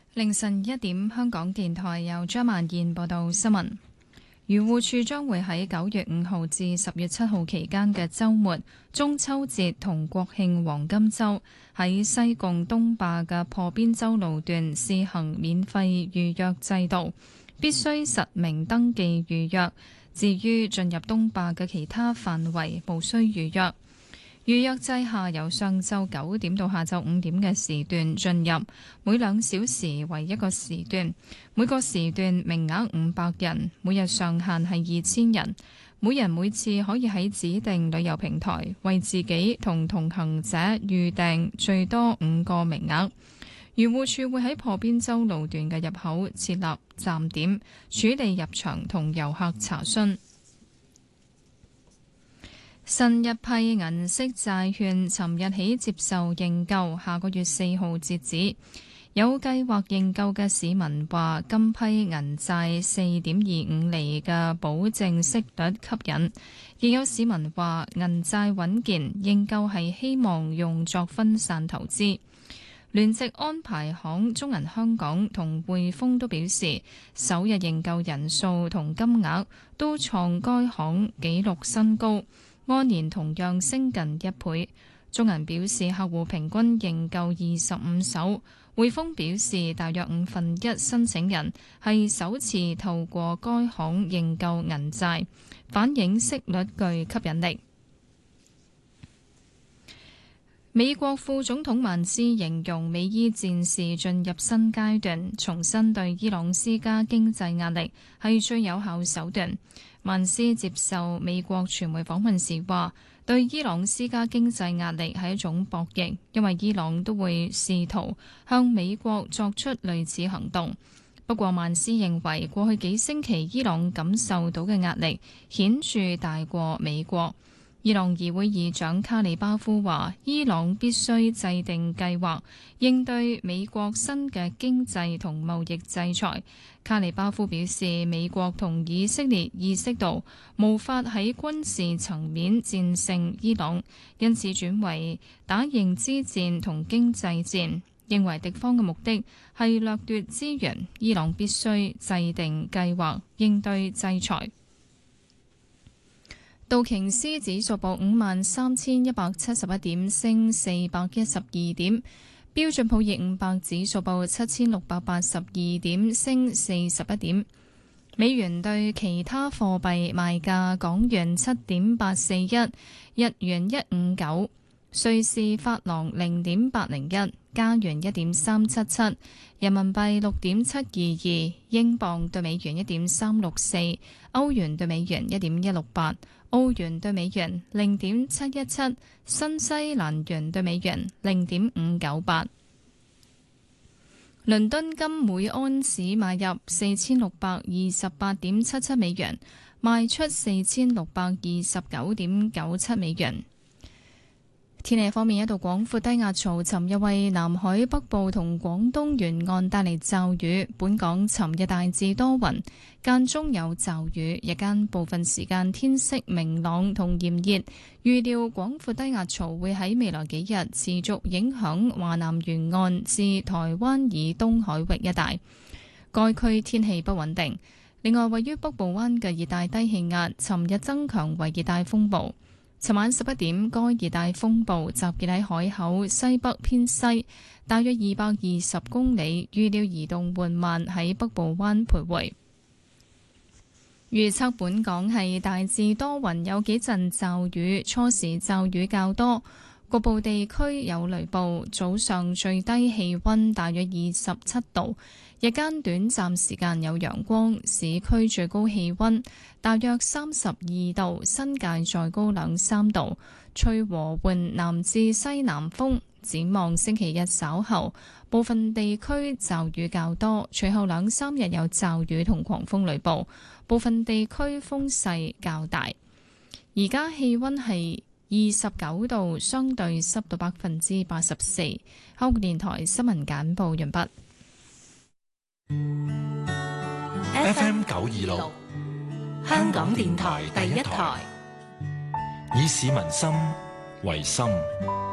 凌晨1點，香港電台由張曼燕報道新聞。漁護署將會喺9月5號至10月7號期間嘅週末、中秋節同國慶黃金週，喺西貢東壩嘅破邊洲路段試行免費預約制度，必須實名登記預約。至於進入東壩嘅其他範圍，無需預約。預約制下，由上晝9點到下晝5點嘅時段進入，每2小時為一個時段，每個時段名額500人，每日上限係2000人，每人每次可以喺指定旅遊平台為自己同同行者預訂最多5個名額。漁護署會喺破邊洲路段嘅入口設立站點，處理入場同遊客查詢。新一批銀色債券尋日起接受認購，下個月4號截止。有計劃認購嘅市民話，今批銀債4.25厘嘅保證息率吸引，亦有市民話銀債穩健，認購係希望用作分散投資。聯席安排行中銀香港同匯豐都表示，首日認購人數同金額都創該行紀錄新高，按年同樣升近1倍。中銀表示客戶平均認購25手，匯豐表示大約1/5申請人係首次透過該行認購銀債，反映息率具吸引力。美國副總統曼斯形容美伊戰事進入新階段，重新對伊朗施加經濟壓力係最有效手段。曼斯接受美國傳媒訪問時話，對伊朗施加經濟壓力係一種博弈，因為伊朗都會試圖向美國作出類似行動。不過曼斯認為過去幾星期伊朗感受到嘅壓力顯著大過美國。伊朗議會議長卡里巴夫話，伊朗必須制定計劃應對美國新嘅經濟同貿易制裁。卡里巴夫表示，美國同以色列意識到無法喺軍事層面戰勝伊朗，因此轉為打認知戰同經濟戰，認為敵方嘅目的係掠奪資源，伊朗必須制定計劃應對制裁。道瓊斯指數報53,171點，升412點；標準普爾500指數報7,682點，升41點。美元對其他貨幣賣價：港元7.841，日元159，瑞士法郎0.801，加元1.377，人民幣6.722，英鎊對美元1.364，歐元對美元1.168。澳元對美元0.717，新西蘭元對美元0.598。倫敦金每安士買入4628.77美元，賣出4629.97美元。天氣方面，一道廣闊低壓槽尋日為南海北部同廣東沿岸帶嚟驟雨。本港尋日大致多雲，間中有驟雨，日間部分時間天色明朗同炎熱。預料廣闊低壓槽會喺未來幾日持續影響華南沿岸至台灣以東海域一帶，該區天氣不穩定。另外，位於北部灣嘅熱帶低氣壓尋日增強為熱帶風暴。尋晚11點，該熱帶風暴集結喺海口西北偏西，大約220公里，預料移動緩慢喺北部灣徘徊。預測本港係大致多雲，有幾陣驟雨，初時驟雨較多，局部地區有雷暴。早上最低氣溫大約27度，日間短暫時間有陽光，市區最高氣溫大約32度，新界再高2-3度，吹和緩南至西南風。展望星期日稍後，部分地區驟雨較多，隨後2-3日有驟雨同狂風雷暴，部分地區風勢較大。而家氣溫係29度，相對濕度84%。香港電台新聞簡報完畢。 FM 926，香港電台第一台，以市民心為心。